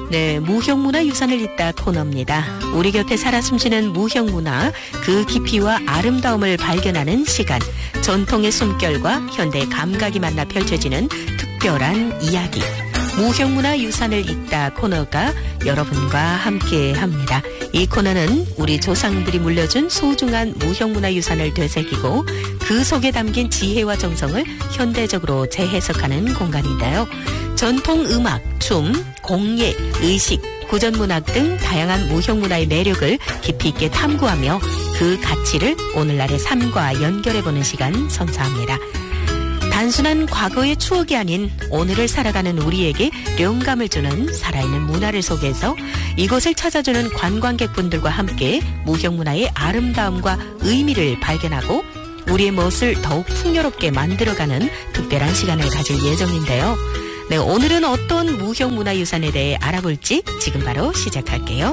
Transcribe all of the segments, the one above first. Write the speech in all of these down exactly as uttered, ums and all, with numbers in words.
네, 무형문화유산을 잇다 코너입니다. 우리 곁에 살아 숨쉬는 무형문화, 그 깊이와 아름다움을 발견하는 시간, 전통의 숨결과 현대의 감각이 만나 펼쳐지는 특별한 이야기. 무형문화유산을 잇다 코너가 여러분과 함께합니다. 이 코너는 우리 조상들이 물려준 소중한 무형문화유산을 되새기고 그 속에 담긴 지혜와 정성을 현대적으로 재해석하는 공간인데요. 전통 음악, 춤, 공예, 의식, 고전문학 등 다양한 무형문화의 매력을 깊이 있게 탐구하며 그 가치를 오늘날의 삶과 연결해보는 시간 선사합니다. 단순한 과거의 추억이 아닌 오늘을 살아가는 우리에게 영감을 주는 살아있는 문화를 소개해서 이곳을 찾아주는 관광객분들과 함께 무형문화의 아름다움과 의미를 발견하고 우리의 멋을 더욱 풍요롭게 만들어가는 특별한 시간을 가질 예정인데요. 네, 오늘은 어떤 무형문화유산에 대해 알아볼지 지금 바로 시작할게요.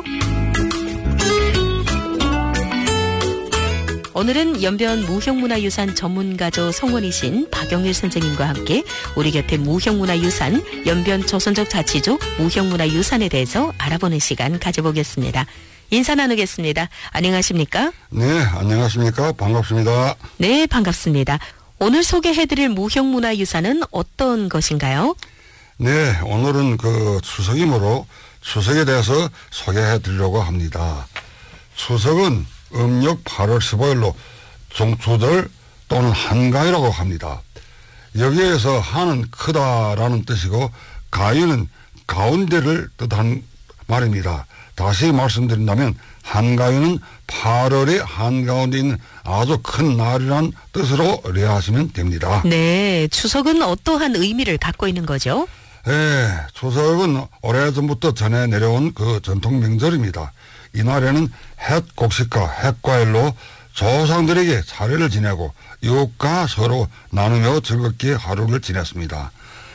오늘은 연변 무형문화유산 전문가조 성원이신 박영일 선생님과 함께 우리 곁에 무형문화유산, 연변 조선족 자치조 무형문화유산에 대해서 알아보는 시간 가져보겠습니다. 인사 나누겠습니다. 안녕하십니까? 네, 안녕하십니까? 반갑습니다. 네, 반갑습니다. 오늘 소개해드릴 무형문화유산은 어떤 것인가요? 네, 오늘은 그 추석이므로 추석에 대해서 소개해 드리려고 합니다. 추석은 음력 팔월 십오일로 종추절 또는 한가위라고 합니다. 여기에서 한은 크다라는 뜻이고 가위는 가운데를 뜻한 말입니다. 다시 말씀드린다면 한가위는 팔월의 한가운데 있는 아주 큰 날이란 뜻으로 이해하시면 됩니다. 네, 추석은 어떠한 의미를 갖고 있는 거죠? 네, 추석은 오래전부터 전해 내려온 그 전통 명절입니다. 이날에는 햇곡식과 햇과일로 조상들에게 차례를 지내고 이웃과 서로 나누며 즐겁게 하루를 지냈습니다.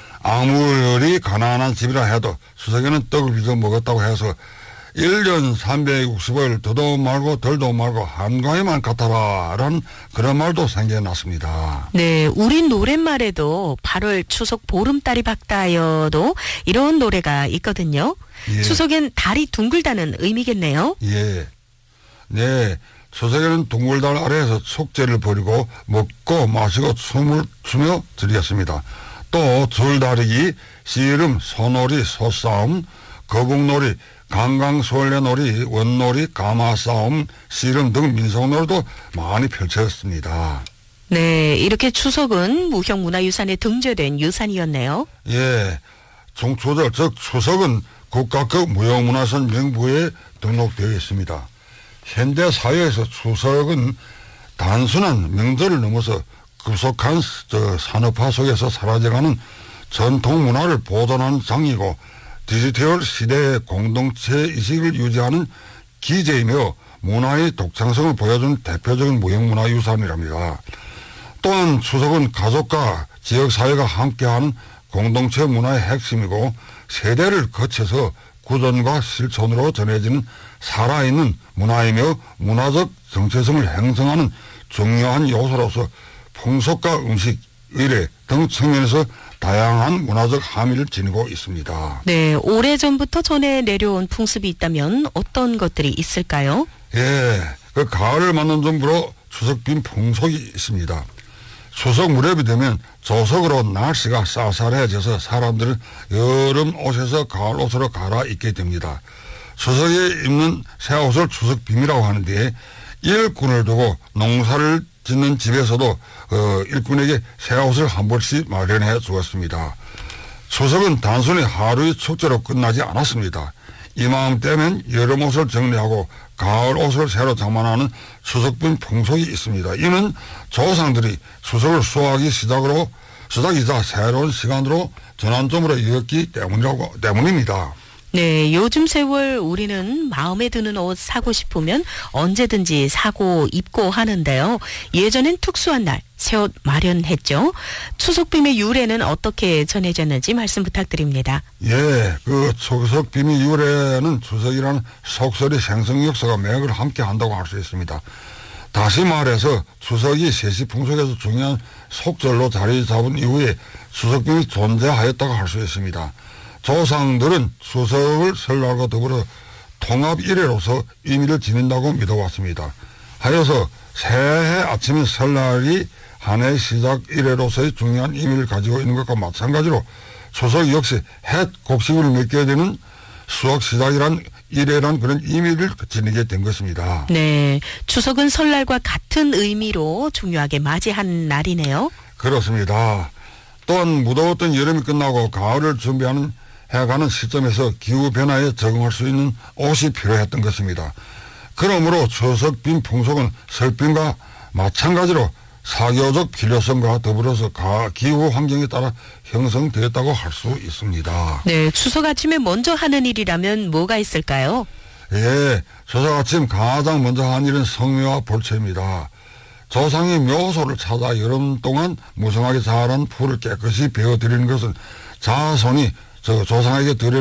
아무리 가난한 집이라 해도 추석에는 떡을 빚어 먹었다고 해서 일 년 삼백육십오일 더도 말고 덜도 말고 한가위만 같아라 라는 그런 말도 생겨났습니다. 네, 우리 노랫말에도 팔월 추석 보름달이 밝다여도 이런 노래가 있거든요. 예. 추석엔 달이 둥글다는 의미겠네요. 예. 네, 추석에는 둥글달 아래에서 축제를 벌이고 먹고 마시고 춤을 추며 즐겼습니다. 또 줄다리기, 씨름, 소놀이, 소싸움, 거북놀이, 강강술래놀이, 원놀이, 가마싸움, 씨름 등 민속놀이도 많이 펼쳤습니다. 네, 이렇게 추석은 무형문화유산에 등재된 유산이었네요. 예, 종추절 즉 추석은 국가급 무형문화유산 명부에 등록되어 있습니다. 현대 사회에서 추석은 단순한 명절을 넘어서 급속한 저 산업화 속에서 사라져가는 전통 문화를 보존하는 장이고 디지털 시대의 공동체 의식을 유지하는 기제이며 문화의 독창성을 보여주는 대표적인 무형문화유산이랍니다. 또한 추석은 가족과 지역사회가 함께하는 공동체 문화의 핵심이고 세대를 거쳐서 구전과 실천으로 전해지는 살아있는 문화이며 문화적 정체성을 형성하는 중요한 요소로서 풍속과 음식, 의례 등 측면에서 다양한 문화적 함의를 지니고 있습니다. 네, 오래전부터 전해 내려온 풍습이 있다면 어떤 것들이 있을까요? 예, 그 가을을 맞는 정부로 추석빈 풍속이 있습니다. 추석 무렵이 되면 조석으로 날씨가 쌀쌀해져서 사람들은 여름 옷에서 가을 옷으로 갈아입게 됩니다. 추석에 입는 새 옷을 추석빔이라고 하는데 일꾼을 두고 농사를 짓는 집에서도 어, 일꾼에게 새 옷을 한 벌씩 마련해 주었습니다. 추석은 단순히 하루의 축제로 끝나지 않았습니다. 이맘때면 여름 옷을 정리하고 가을 옷을 새로 장만하는 추석빈 풍속이 있습니다. 이는 조상들이 추석을 수호하기 시작으로 시작이자 새로운 시간으로 전환점으로 여겼기 때문이라고 때문입니다. 네, 요즘 세월 우리는 마음에 드는 옷 사고 싶으면 언제든지 사고 입고 하는데요. 예전엔 특수한 날 새 옷 마련했죠. 추석빔의 유래는 어떻게 전해졌는지 말씀 부탁드립니다. 예, 그 추석빔의 유래는 추석이라는 속설이 생성 역사가 맥을 함께 한다고 할 수 있습니다. 다시 말해서 추석이 세시 풍속에서 중요한 속절로 자리 잡은 이후에 추석빔이 존재하였다고 할 수 있습니다. 조상들은 추석을 설날과 더불어 통합 일회로서 의미를 지닌다고 믿어왔습니다. 하여서 새해 아침인 설날이 한 해 시작 일회로서의 중요한 의미를 가지고 있는 것과 마찬가지로 추석 역시 햇 곡식을 맺게 되는 수확 시작이란 일회란 그런 의미를 지니게 된 것입니다. 네, 추석은 설날과 같은 의미로 중요하게 맞이한 날이네요. 그렇습니다. 또한 무더웠던 여름이 끝나고 가을을 준비하는 해가는 시점에서 기후변화에 적응할 수 있는 옷이 필요했던 것입니다. 그러므로 추석 빈 풍속은 설빈과 마찬가지로 사교적 필요성과 더불어서 가, 기후 환경에 따라 형성되었다고 할 수 있습니다. 네, 추석 아침에 먼저 하는 일이라면 뭐가 있을까요? 예, 추석 아침 가장 먼저 하는 일은 성묘와 볼초입니다. 조상의 묘소를 찾아 여름 동안 무성하게 자란 풀을 깨끗이 베어드리는 것은 자손이 저 조상에게 드릴